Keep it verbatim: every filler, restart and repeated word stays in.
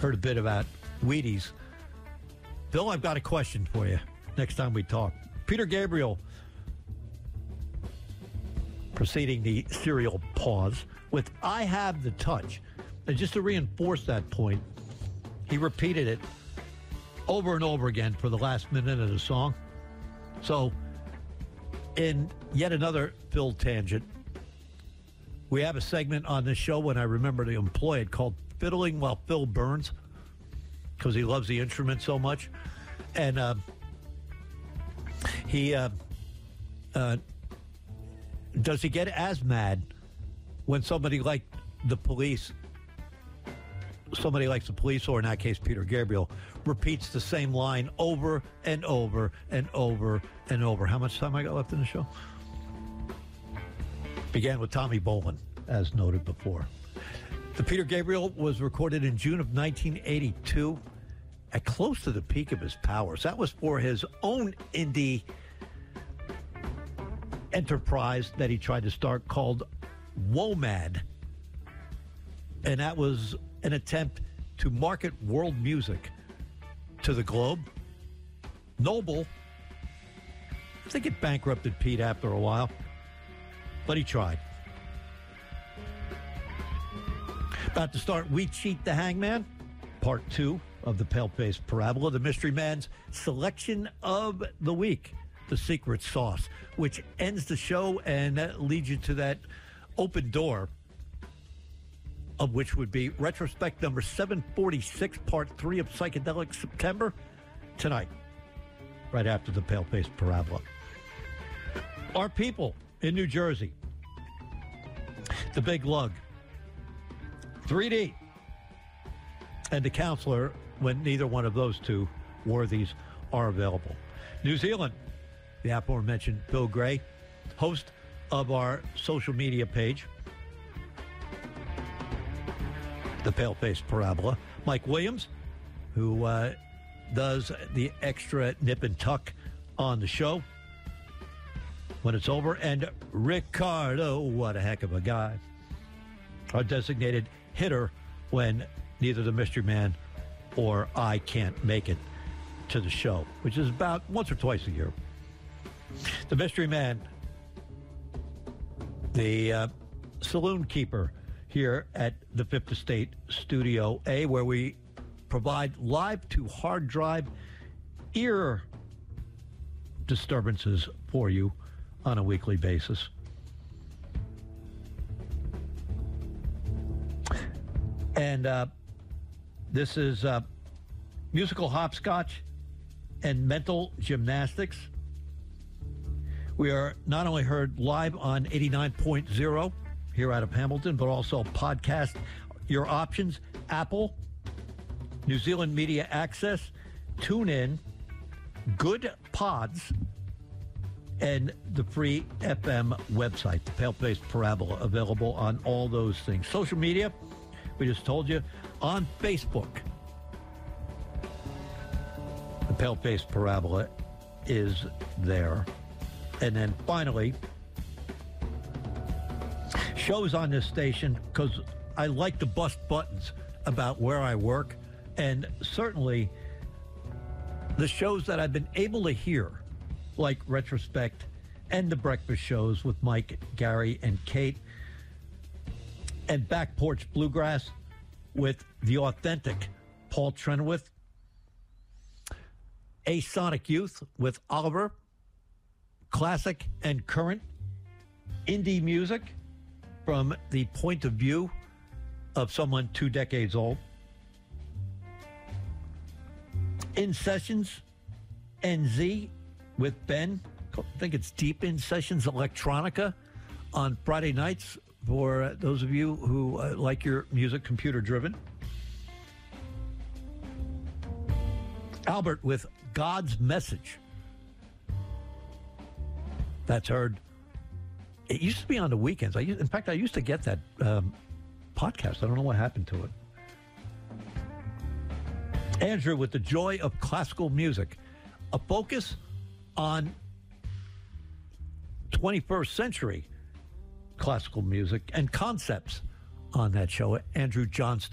heard a bit about Wheaties. Bill, I've got a question for you next time we talk. Peter Gabriel, preceding the serial pause, with I Have the Touch. And just to reinforce that point, he repeated it over and over again for the last minute of the song. So, in yet another Phil tangent, we have a segment on this show when I remember to employ it called Fiddling While Phil Burns, because he loves the instrument so much. And uh, he uh, uh, does he get as mad when somebody like the Police, somebody like the Police, or in that case Peter Gabriel, repeats the same line over and over and over and over? How much time I got left in the show? Began with Tommy Bolin, as noted before. The Peter Gabriel was recorded in June of nineteen eighty-two at close to the peak of his powers. That was for his own indie enterprise that he tried to start called WOMAD. And that was an attempt to market world music to the globe. Noble, I think it bankrupted Pete after a while, but he tried. About to start We Cheat the Hangman, part two of the Pale-Faced Parabola, the Mystery Man's selection of the week, the secret sauce, which ends the show and leads you to that open door, of which would be retrospect number seven forty-six, part three of Psychedelic September, tonight, right after the Pale-Faced Parabola. Our people in New Jersey, the Big Lug, three D, and the Counselor, when neither one of those two worthies are available. New Zealand, the aforementioned Bill Gray, host of our social media page, the Pale-Faced Parabola. Mike Williams, who uh, does the extra nip and tuck on the show when it's over. And Ricardo, what a heck of a guy, our designated hitter when neither the Mystery Man or I can't make it to the show, which is about once or twice a year. The Mystery Man, the uh, saloon keeper here at the Fifth Estate Studio A, where we provide live to hard drive ear disturbances for you on a weekly basis. And uh, this is uh, musical hopscotch and mental gymnastics. We are not only heard live on eighty-nine point oh here out of Hamilton, but also podcast your options: Apple, New Zealand Media Access, TuneIn, Good Pods, and the free F M website, the Pale-Faced Parabola, available on all those things. Social media, we just told you, on Facebook. The Pale-Faced Parabola is there. And then finally, shows on this station, because I like to bust buttons about where I work, and certainly the shows that I've been able to hear, like Retrospect and the breakfast shows with Mike, Gary, and Kate, and Back Porch Bluegrass with the authentic Paul Trenoweth, A Sonic Youth with Oliver, classic and current indie music from the point of view of someone two decades old. In Sessions, N Z with Ben. I think it's Deep In Sessions Electronica on Friday nights for those of you who uh, like your music computer driven. Albert with God's Message. That's heard. It used to be on the weekends. I used, in fact, I used to get that um, podcast. I don't know what happened to it. Andrew with The Joy of Classical Music. A focus on twenty-first century classical music and concepts on that show. Andrew Johnston.